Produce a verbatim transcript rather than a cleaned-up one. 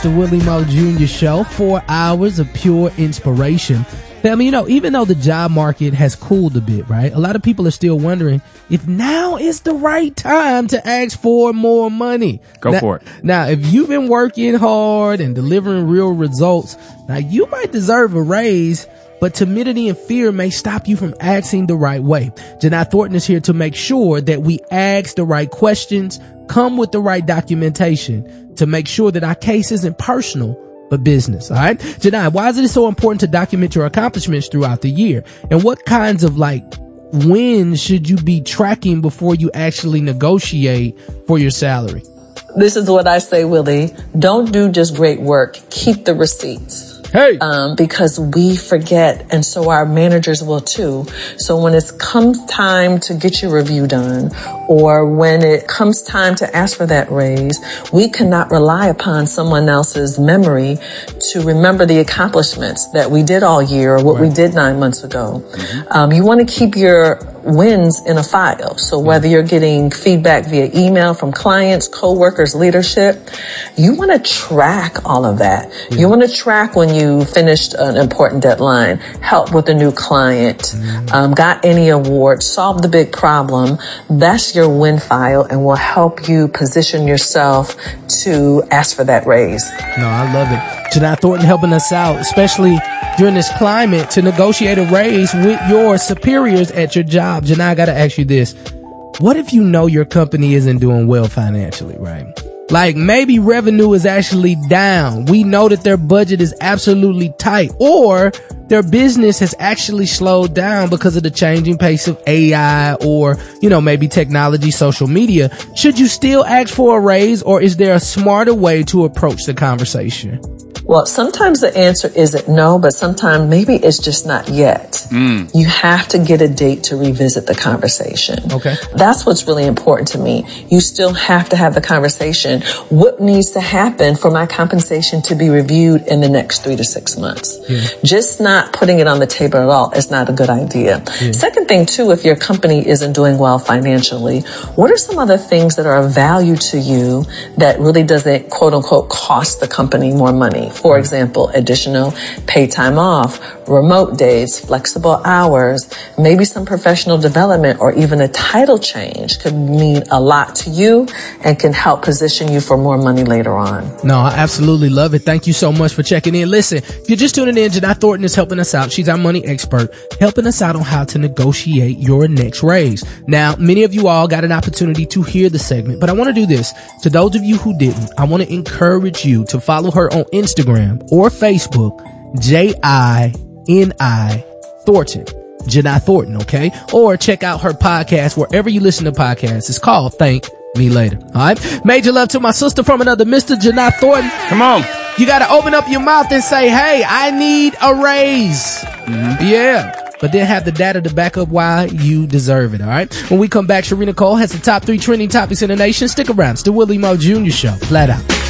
The Willie Moe Junior Show, four hours of pure inspiration. Family, you know, even though the job market has cooled a bit, right? A lot of people are still wondering if now is the right time to ask for more money. Go now, for it. Now, if you've been working hard and delivering real results, now you might deserve a raise, but timidity and fear may stop you from asking the right way. Janai Thornton is here to make sure that we ask the right questions, come with the right documentation to make sure that our case isn't personal, but business. All right. Janai, why is it so important to document your accomplishments throughout the year? And what kinds of like wins should you be tracking before you actually negotiate for your salary? This is what I say, Willie. Don't do just great work. Keep the receipts. Hey. Um, because we forget, and so our managers will too. So when it comes time to get your review done, or when it comes time to ask for that raise, we cannot rely upon someone else's memory to remember the accomplishments that we did all year or what right. we did nine months ago. Mm-hmm. Um, you want to keep your wins in a file. So whether you're getting feedback via email from clients, coworkers, leadership, you want to track all of that. Yeah. You want to track when you finished an important deadline, help with a new client, mm-hmm. um, got any awards, solved the big problem. That's your win file and will help you position yourself to ask for that raise. No, I love it. Janai Thornton helping us out, especially during this climate, to negotiate a raise with your superiors at your job. Janai, I gotta ask you this. What if you know your company isn't doing well financially, right? Like maybe revenue is actually down. We know that their budget is absolutely tight, or their business has actually slowed down because of the changing pace of A I or, you know, maybe technology, social media. Should you still ask for a raise, or is there a smarter way to approach the conversation? Well, sometimes the answer isn't no, but sometimes maybe it's just not yet. Mm. You have to get a date to revisit the conversation. Okay. That's what's really important to me. You still have to have the conversation. What needs to happen for my compensation to be reviewed in the next three to six months? Yeah. Just not putting it on the table at all is not a good idea. Yeah. Second thing, too, if your company isn't doing well financially, what are some other things that are of value to you that really doesn't, quote unquote, cost the company more money? For example, additional paid time off, remote days, flexible hours, maybe some professional development, or even a title change could mean a lot to you and can help position you for more money later on. No, I absolutely love it. Thank you so much for checking in. Listen, if you're just tuning in, Janai Thornton is helping us out. She's our money expert, helping us out on how to negotiate your next raise. Now, many of you all got an opportunity to hear the segment, but I want to do this. To those of you who didn't, I want to encourage you to follow her on Instagram or Facebook, J I N I Thornton, Janai Thornton, okay? Or check out her podcast wherever you listen to podcasts. It's called Thank Me Later. All right. Major love to my sister from another Mister Janai Thornton. Come on. You got to open up your mouth and say, hey, I need a raise. Mm-hmm. Yeah. But then have the data to back up why you deserve it. All right. When we come back, Sharina Cole has the top three trending topics in the nation. Stick around. It's the Willie Moe Junior Show. Flat out.